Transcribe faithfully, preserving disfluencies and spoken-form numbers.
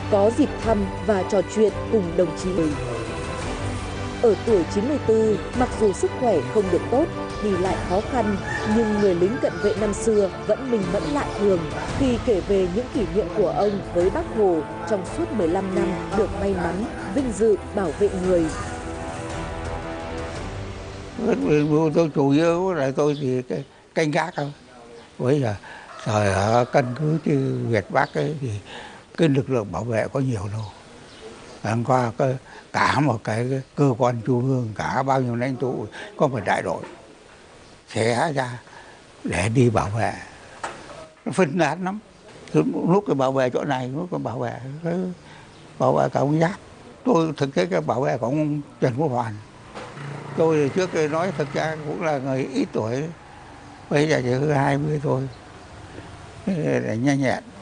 có dịp thăm và trò chuyện cùng đồng chí. Ở tuổi chín mươi tư, mặc dù sức khỏe không được tốt, đi lại khó khăn, nhưng người lính cận vệ năm xưa vẫn minh mẫn lạ thường khi kể về những kỷ niệm của ông với Bác Hồ trong suốt mười lăm năm được may mắn, vinh dự bảo vệ người. Tôi chủ yếu là tôi thì canh gác thôi. Với là thời ở căn cứ chứ Việt Bắc ấy, thì cái lực lượng bảo vệ có nhiều đâu. Hôm qua cái, cả một cái, cái cơ quan trung ương, cả bao nhiêu lãnh tụ có một đại đội xé ra để đi bảo vệ. Nó phân tán lắm. Lúc cái bảo vệ chỗ này, lúc cái bảo vệ cái bảo vệ cả ông Giáp. Tôi thực tế cái bảo vệ của ông Trần Quốc Hoàn. Tôi trước đây nói thực ra cũng là người ít tuổi, bây giờ chỉ hai mươi thôi, để nhanh nhẹn.